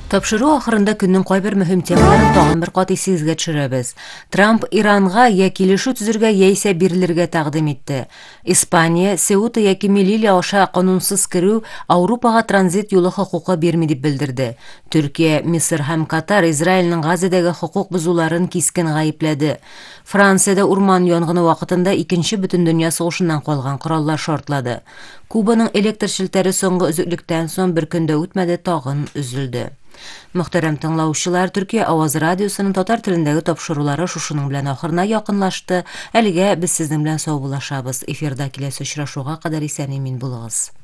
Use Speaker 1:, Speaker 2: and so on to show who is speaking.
Speaker 1: Тапшыру ахырында көннең кайбер мөһим темаларын тагын бер кат исегезгә төшерәбез. Трамп Иранга я килешү төзергә яисә бирелергә тәкъдим итте. Испания Сеута яки Мелилья аша канунсыз керү Ауропага транзит юлы хокукы бирми дип белдерде. Төркия, Мисыр һәм Катар Израильнең Газадагы хокук бузуларын кискен гаепләде. Франциядә урман янгыны вакытында икенче бөтендөнья сугышыннан калган кораллар шартлады. Кубаның электр челтәре соңгы өзеклектән соң бер көндә үтмәде, тагын өзелде. Мөхтәрәм тыңлаучылар, Төркия Аваз радиосының татар телендәге тапшырулары шушының белән ахырына якынлашты. Әлегә без сезнең белән сау булашабыз. Эфирда киләсе очрашуга кадәр исән-имин булыгыз.